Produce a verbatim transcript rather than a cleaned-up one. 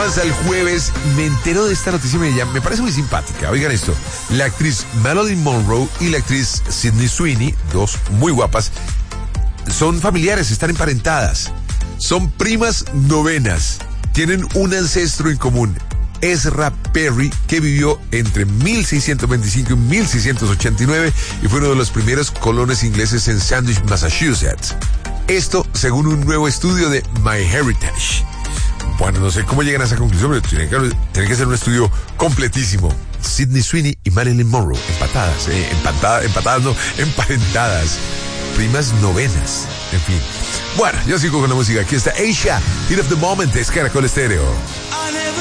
Avanza el jueves, me entero de esta noticia, me, me parece muy simpática. Oigan esto, la actriz Marilyn Monroe y la actriz Sydney Sweeney, dos muy guapas, son familiares, están emparentadas, son primas novenas, tienen un ancestro en común, Ezra Perry, que vivió entre mil seiscientos veinticinco y mil seiscientos ochenta y nueve y fue uno de los primeros colonos ingleses en Sandwich, Massachusetts. Esto según un nuevo estudio de MyHeritage. Bueno, no sé cómo llegan a esa conclusión, pero tiene que, tiene que ser un estudio completísimo. Sydney Sweeney y Marilyn Monroe, empatadas, eh, empatadas, empatadas no, emparentadas, primas novenas, en fin. Bueno, yo sigo con la música. Aquí está Asia, Hit of the Moment, es Caracol Estéreo.